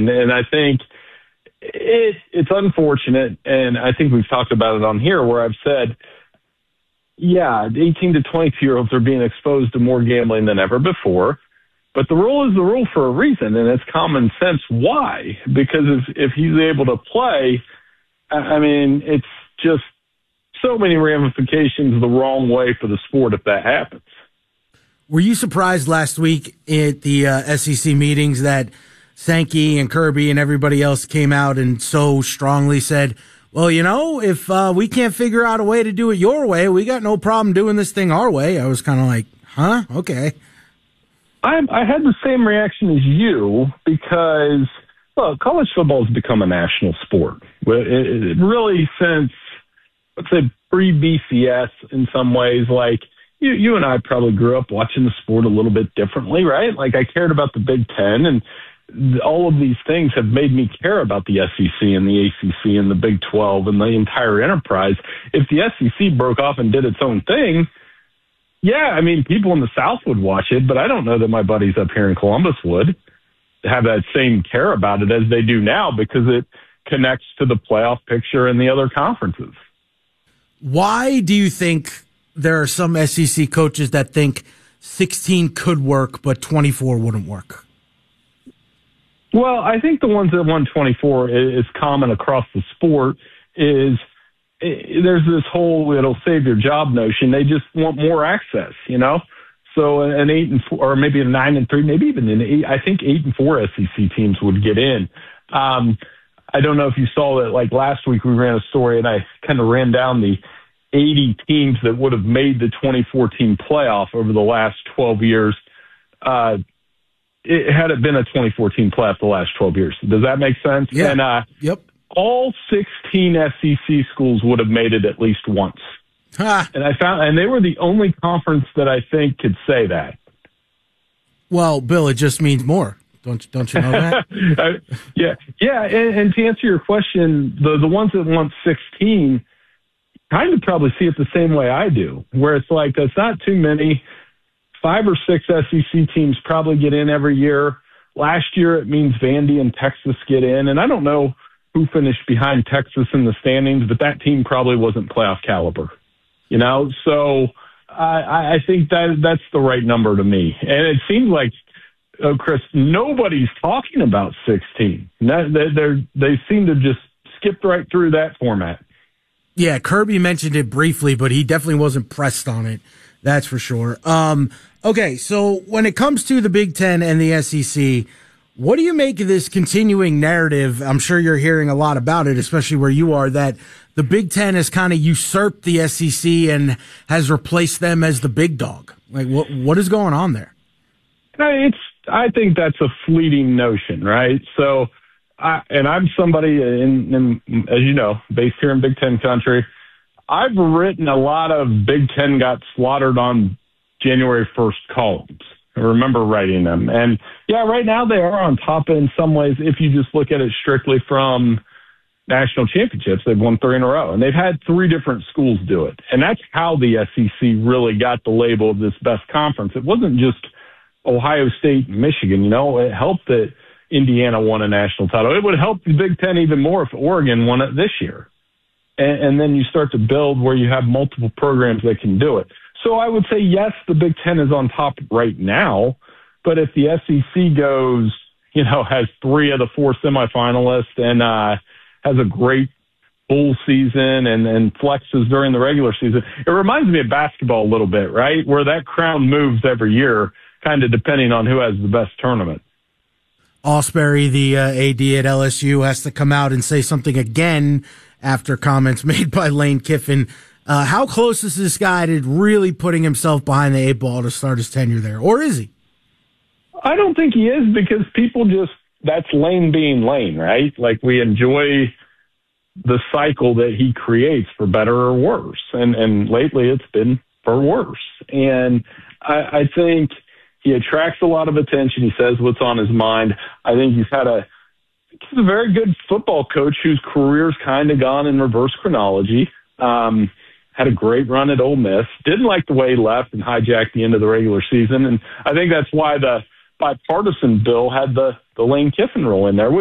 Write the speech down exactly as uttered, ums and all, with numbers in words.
And, and I think it, it's unfortunate, and I think we've talked about it on here where I've said, yeah, eighteen to twenty-two-year-olds are being exposed to more gambling than ever before. But the rule is the rule for a reason, and it's common sense. Why? Because if, if he's able to play, I mean, it's just so many ramifications the wrong way for the sport if that happens. Were you surprised last week at the uh, S E C meetings that Sankey and Kirby and everybody else came out and so strongly said, well, you know, if uh, we can't figure out a way to do it your way, we got no problem doing this thing our way? I was kind of like, huh? Okay. I, I had the same reaction as you because, well, college football has become a national sport. It, it really since, let's say, pre-B C S in some ways. Like, you, you and I probably grew up watching the sport a little bit differently, right? Like, I cared about the Big Ten, and all of these things have made me care about the S E C and the A C C and the Big twelve and the entire enterprise. If the S E C broke off and did its own thing, yeah, I mean, people in the South would watch it, but I don't know that my buddies up here in Columbus would have that same care about it as they do now because it connects to the playoff picture and the other conferences. Why do you think there are some S E C coaches that think sixteen could work, but twenty-four wouldn't work? Well, I think the ones that won twenty-four is common across the sport is there's this whole it'll save your job notion. They just want more access, you know? So an eight and four, or maybe a nine and three, maybe even an eight, I think eight and four S E C teams would get in. Um, I don't know if you saw that, like last week we ran a story and I kind of ran down the eighty teams that would have made the twenty fourteen playoff over the last twelve years. Uh, it had it been a twenty fourteen playoff the last twelve years. Does that make sense? Yeah. And, uh, yep. all sixteen S E C schools would have made it at least once. Ha. And I found, and they were the only conference that I think could say that. Well, Bill, it just means more. Don't don't you know that? uh, yeah, yeah. And, and to answer your question, the the ones that want sixteen kind of probably see it the same way I do, where it's like that's not too many. Five or six S E C teams probably get in every year. Last year, it means Vandy and Texas get in, and I don't know who finished behind Texas in the standings, but that team probably wasn't playoff caliber, you know? So I, I think that that's the right number to me. And it seems like, uh, Chris, nobody's talking about sixteen. They they seem to just skip right through that format. Yeah, Kirby mentioned it briefly, but he definitely wasn't pressed on it. That's for sure. Um, okay, so when it comes to the Big Ten and the S E C, what do you make of this continuing narrative? I'm sure you're hearing a lot about it, especially where you are, that the Big Ten has kind of usurped the S E C and has replaced them as the big dog. Like, what what is going on there? It's. I think that's a fleeting notion, right? So, I, and I'm somebody, in, in, as you know, based here in Big Ten country. I've written a lot of Big Ten got slaughtered on January first columns. I remember writing them. And, yeah, right now they are on top in some ways if you just look at it strictly from national championships. They've won three in a row. And they've had three different schools do it. And that's how the S E C really got the label of this best conference. It wasn't just Ohio State and Michigan. You know, it helped that Indiana won a national title. It would help the Big Ten even more if Oregon won it this year. And, and then you start to build where you have multiple programs that can do it. So I would say, yes, the Big Ten is on top right now. But if the S E C goes, you know, has three of the four semifinalists and uh, has a great bowl season and, and flexes during the regular season, it reminds me of basketball a little bit, right? Where that crown moves every year, kind of depending on who has the best tournament. Ausberry, the uh, A D at L S U, has to come out and say something again after comments made by Lane Kiffin. Uh, how close is this guy to really putting himself behind the eight ball to start his tenure there? Or is he? I don't think he is because people just, that's Lane being Lane, right? Like we enjoy the cycle that he creates for better or worse. And, and lately it's been for worse. And I, I think he attracts a lot of attention. He says what's on his mind. I think he's had a, he's a very good football coach whose career's kind of gone in reverse chronology. Um, had a great run at Ole Miss. Didn't like the way he left and hijacked the end of the regular season. And I think that's why the bipartisan bill had the, the Lane Kiffin rule in there,